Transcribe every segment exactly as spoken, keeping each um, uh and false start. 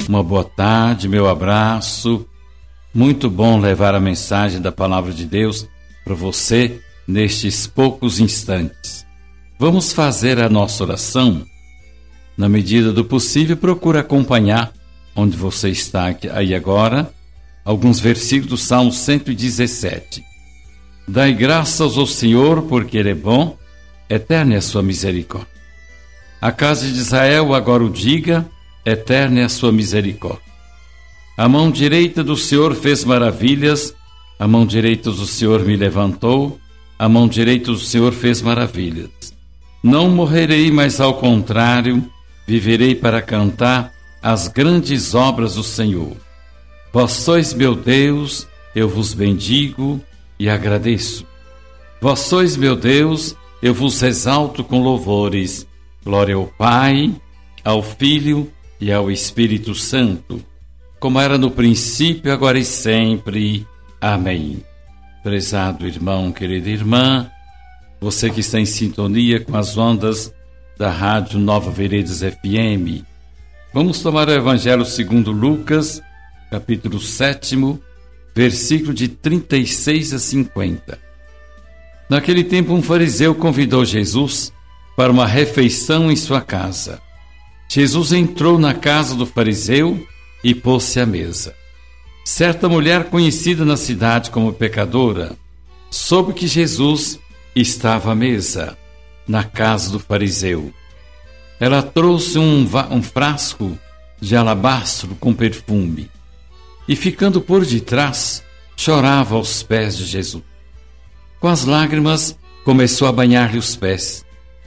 uma boa tarde, meu abraço. Muito bom levar a mensagem da Palavra de Deus para você nestes poucos instantes. Vamos fazer a nossa oração. Na medida do possível, procura acompanhar onde você está aí agora, alguns versículos do Salmo cento e dezessete. Dai graças ao Senhor, porque Ele é bom, eterna é a sua misericórdia. A casa de Israel agora o diga, eterna é a sua misericórdia. A mão direita do Senhor fez maravilhas, a mão direita do Senhor me levantou, a mão direita do Senhor fez maravilhas. Não morrerei, mas ao contrário, viverei para cantar as grandes obras do Senhor. Vós sois meu Deus, eu vos bendigo e agradeço. Vós sois meu Deus, eu vos exalto com louvores. Glória ao Pai, ao Filho e ao Espírito Santo, como era no princípio, agora e sempre. Amém. Prezado irmão, querida irmã, você que está em sintonia com as ondas da Rádio Nova Veredas F M, vamos tomar o Evangelho segundo Lucas, capítulo sete, versículo de trinta e seis a cinquenta. Naquele tempo, um fariseu convidou Jesus para uma refeição em sua casa. Jesus entrou na casa do fariseu e pôs-se à mesa. Certa mulher conhecida na cidade como pecadora soube que Jesus estava à mesa na casa do fariseu. Ela trouxe um, um frasco de alabastro com perfume e, ficando por detrás, chorava aos pés de Jesus. Com as lágrimas, começou a banhar-lhe os pés,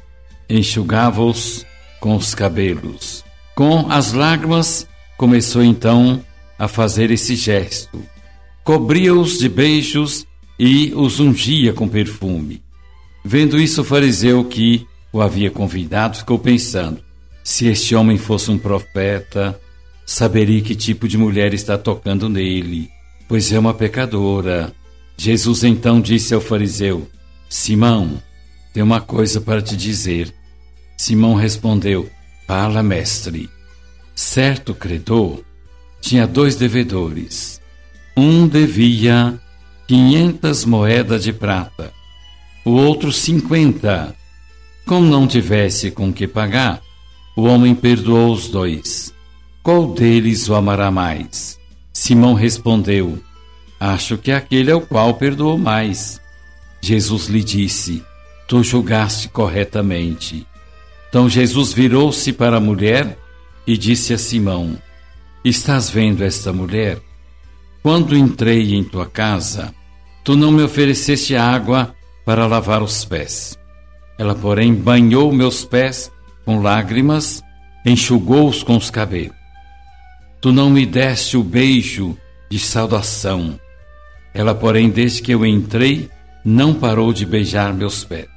enxugava-os com os cabelos. Com as lágrimas, começou então a fazer esse gesto. Cobria-os de beijos e os ungia com perfume. Vendo isso, o fariseu que o havia convidado ficou pensando: se este homem fosse um profeta, saberia que tipo de mulher está tocando nele, pois é uma pecadora. Jesus então disse ao fariseu: Simão, tenho uma coisa para te dizer. Simão respondeu: fala, mestre. Certo credor tinha dois devedores. Um devia quinhentas moedas de prata, o outro cinquenta. Como não tivesse com que pagar, o homem perdoou os dois. Qual deles o amará mais? Simão respondeu: acho que aquele ao qual perdoou mais. Jesus lhe disse: tu julgaste corretamente. Então Jesus virou-se para a mulher e disse a Simão: estás vendo esta mulher? Quando entrei em tua casa, tu não me ofereceste água para lavar os pés. Ela, porém, banhou meus pés com lágrimas, enxugou-os com os cabelos. Tu não me deste o beijo de saudação. Ela, porém, desde que eu entrei, não parou de beijar meus pés.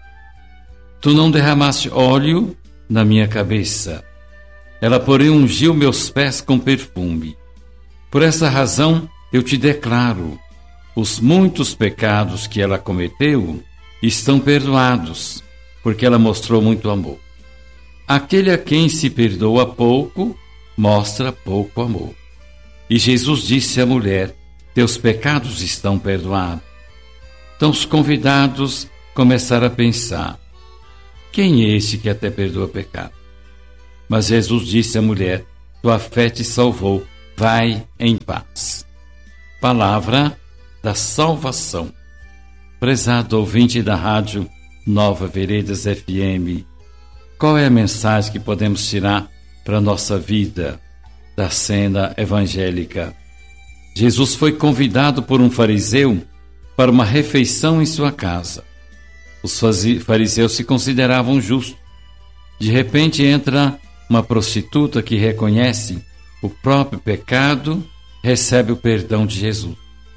Tu não derramaste óleo na minha cabeça. Ela, porém, ungiu meus pés com perfume. Por essa razão, eu te declaro: os muitos pecados que ela cometeu estão perdoados, porque ela mostrou muito amor. Aquele a quem se perdoa pouco, mostra pouco amor. E Jesus disse à mulher: teus pecados estão perdoados. Então os convidados começaram a pensar: quem é este que até perdoa pecado? Mas Jesus disse à mulher: tua fé te salvou, vai em paz. Palavra da salvação. Prezado ouvinte da Rádio Nova Veredas F M, qual é a mensagem que podemos tirar para a nossa vida da cena evangélica? Jesus foi convidado por um fariseu para uma refeição em sua casa. Os fariseus se consideravam justos. De repente entra uma prostituta que reconhece o próprio pecado, recebe o perdão de Jesus.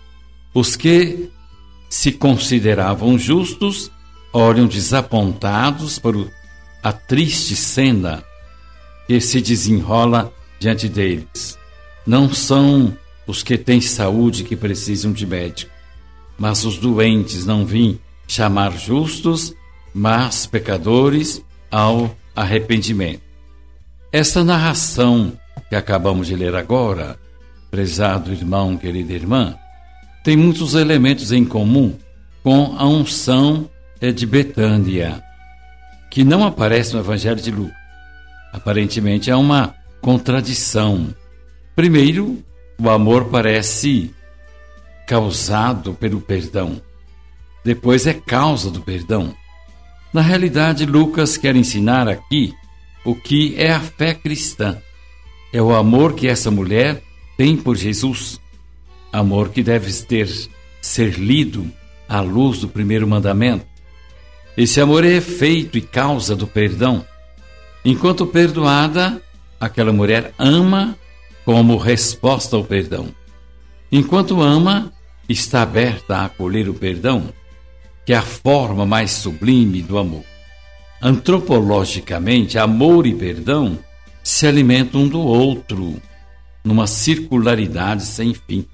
Os que se consideravam justos olham desapontados para a triste cena que se desenrola diante deles. Não são os que têm saúde que precisam de médico, mas os doentes. Não vim chamar justos, mas pecadores ao arrependimento. Esta narração que acabamos de ler agora, prezado irmão, querida irmã, tem muitos elementos em comum com a unção de Betânia, que não aparece no Evangelho de Lucas. Aparentemente há uma contradição. Primeiro, o amor parece causado pelo perdão. Depois é causa do perdão. Na realidade, Lucas quer ensinar aqui o que é a fé cristã. É o amor que essa mulher tem por Jesus. Amor que deve ter, ser lido à luz do primeiro mandamento. Esse amor é efeito e causa do perdão. Enquanto perdoada, aquela mulher ama como resposta ao perdão. Enquanto ama, está aberta a acolher o perdão, que é a forma mais sublime do amor. Antropologicamente, amor e perdão se alimentam um do outro, numa circularidade sem fim.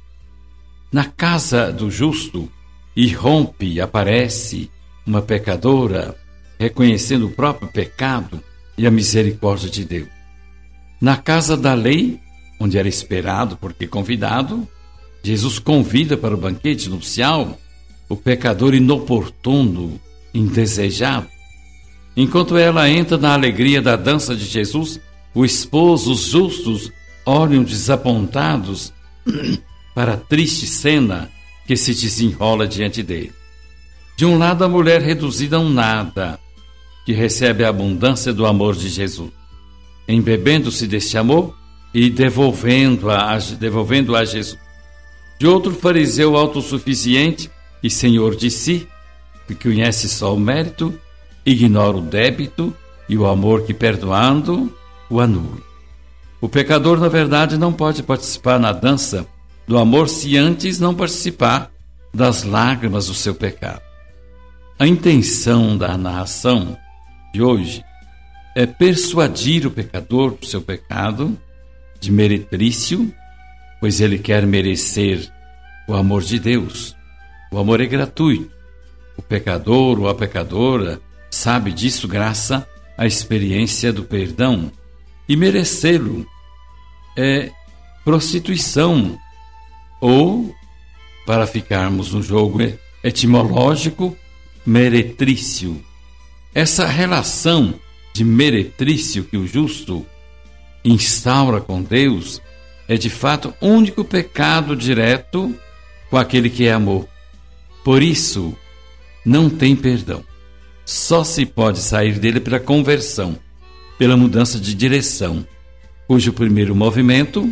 Na casa do justo, irrompe, aparece uma pecadora, reconhecendo o próprio pecado e a misericórdia de Deus. Na casa da lei, onde era esperado porque convidado, Jesus convida para o banquete nupcial o pecador inoportuno, indesejado. Enquanto ela entra na alegria da dança de Jesus, o esposo, os justos, olham desapontados para a triste cena que se desenrola diante dele. De um lado, a mulher reduzida a um nada, que recebe a abundância do amor de Jesus, embebendo-se deste amor e devolvendo-a devolvendo a Jesus. De outro, fariseu autossuficiente e senhor de si, que conhece só o mérito, ignora o débito e o amor que, perdoando, o anula. O pecador, na verdade, não pode participar na dança do amor se antes não participar das lágrimas do seu pecado. A intenção da narração de hoje é persuadir o pecador do seu pecado de meretrício, pois ele quer merecer o amor de Deus. O amor é gratuito. O pecador ou a pecadora sabe disso graças à experiência do perdão. E merecê-lo é prostituição, ou, para ficarmos no jogo etimológico, meretrício. Essa relação de meretrício que o justo instaura com Deus é de fato o único pecado direto com aquele que é amor. Por isso, não tem perdão. Só se pode sair dele pela conversão, pela mudança de direção, cujo primeiro movimento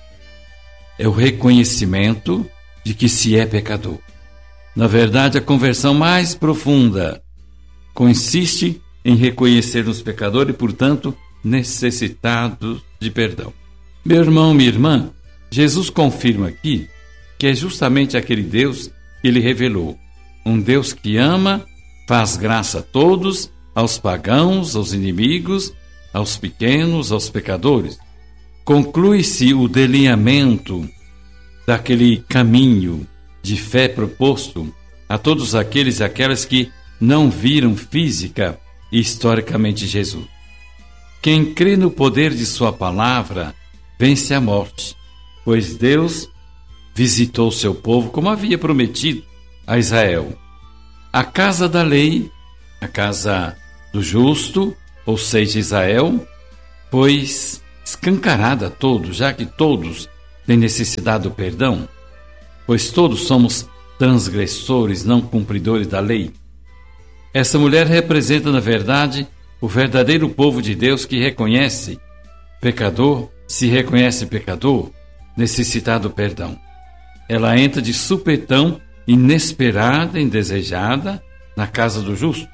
é o reconhecimento de que se é pecador. Na verdade, a conversão mais profunda consiste em reconhecer-nos pecadores e, portanto, necessitados de perdão. Meu irmão, minha irmã, Jesus confirma aqui que é justamente aquele Deus que ele revelou. Um Deus que ama, faz graça a todos, aos pagãos, aos inimigos, aos pequenos, aos pecadores. Conclui-se o delineamento daquele caminho de fé proposto a todos aqueles e aquelas que não viram física e historicamente Jesus. Quem crê no poder de sua palavra vence a morte, pois Deus visitou seu povo como havia prometido a Israel. A casa da lei, a casa do justo, ou seja, Israel, pois escancarada a todos, já que todos têm necessidade do perdão, pois todos somos transgressores, não cumpridores da lei. Essa mulher representa, na verdade, o verdadeiro povo de Deus que reconhece pecador, se reconhece pecador, necessitado do perdão. Ela entra de supetão, inesperada, indesejada, na casa do justo.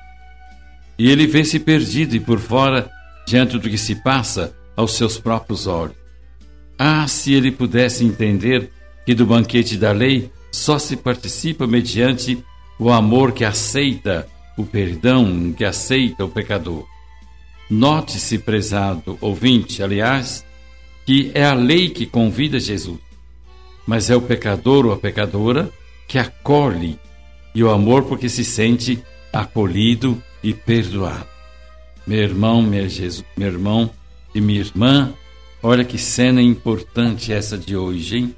E ele vê-se perdido e por fora, diante do que se passa aos seus próprios olhos. Ah, se ele pudesse entender que do banquete da lei só se participa mediante o amor que aceita o perdão, que aceita o pecador. Note-se, prezado ouvinte, aliás, que é a lei que convida Jesus, mas é o pecador ou a pecadora que acolhe, e o amor porque se sente acolhido e perdoado. Meu irmão, meu, Jesus, meu irmão e minha irmã, Olha que cena importante essa de hoje, hein?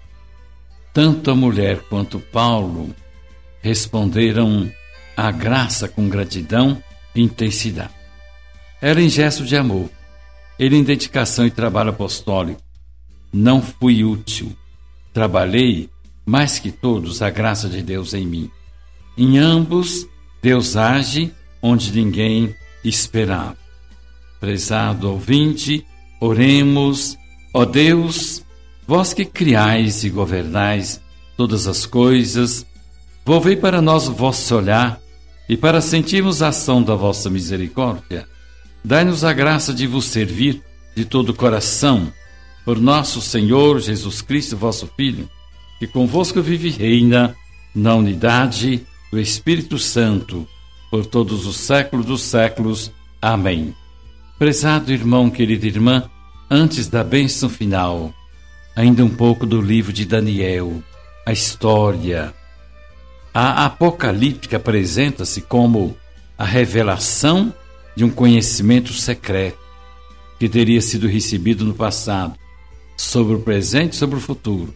Tanto a mulher quanto Paulo responderam à graça com gratidão e intensidade. Era em gesto de amor, ele em dedicação e trabalho apostólico. Não fui útil, trabalhei mais que todos a graça de Deus em mim. Em ambos, Deus age onde ninguém esperava. Prezado ouvinte, oremos. Ó Deus, vós que criais e governais todas as coisas, volvei para nós o vosso olhar e para sentirmos a ação da vossa misericórdia, dai-nos a graça de vos servir de todo o coração, por nosso Senhor Jesus Cristo, vosso Filho, que convosco vive e reina na unidade do Espírito Santo, por todos os séculos dos séculos. Amém. Prezado irmão, querida irmã, antes da bênção final, ainda um pouco do livro de Daniel, a história. A apocalíptica apresenta-se como a revelação de um conhecimento secreto que teria sido recebido no passado, sobre o presente e sobre o futuro,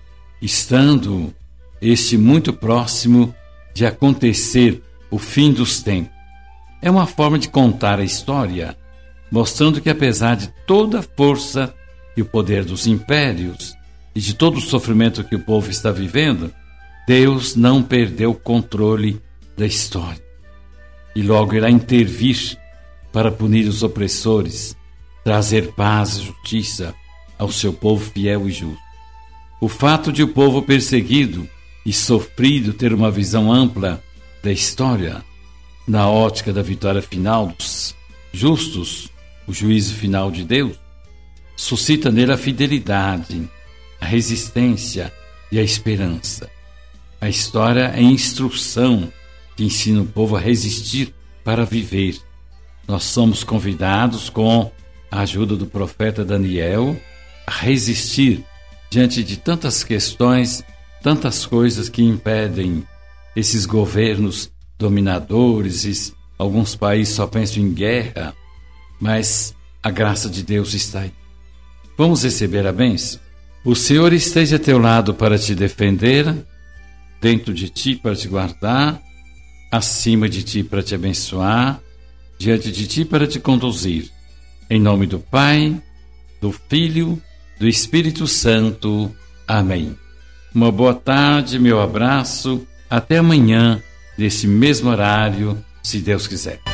estando este muito próximo de acontecer o fim dos tempos. É uma forma de contar a história, mostrando que apesar de toda a força e o poder dos impérios e de todo o sofrimento que o povo está vivendo, Deus não perdeu o controle da história. E logo irá intervir para punir os opressores, trazer paz e justiça ao seu povo fiel e justo. O fato de o povo perseguido e sofrido ter uma visão ampla da história, na ótica da vitória final dos justos, o juízo final de Deus, suscita nele a fidelidade, a resistência e a esperança. A história é instrução que ensina o povo a resistir para viver. Nós somos convidados, com a ajuda do profeta Daniel, a resistir diante de tantas questões, tantas coisas que impedem esses governos dominadores. E alguns países só pensam em guerra, mas a graça de Deus está aí. Vamos receber a bênção? O Senhor esteja a teu lado para te defender, dentro de ti para te guardar, acima de ti para te abençoar, diante de ti para te conduzir. Em nome do Pai, do Filho, do Espírito Santo. Amém. Uma boa tarde, meu abraço. Até amanhã, nesse mesmo horário, se Deus quiser.